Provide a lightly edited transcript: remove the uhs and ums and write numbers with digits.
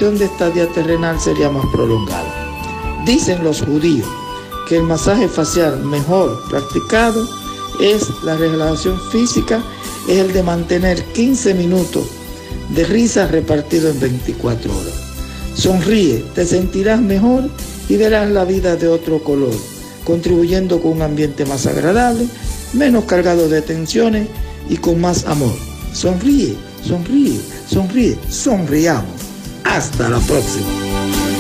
duración de estadía terrenal sería más prolongada. Dicen los judíos que el masaje facial mejor practicado es la relajación física, es el de mantener 15 minutos de risa repartido en 24 horas. Sonríe, te sentirás mejor y verás la vida de otro color, contribuyendo con un ambiente más agradable, menos cargado de tensiones y con más amor. Sonríe, sonríe, sonríe, sonriamos. Hasta la próxima.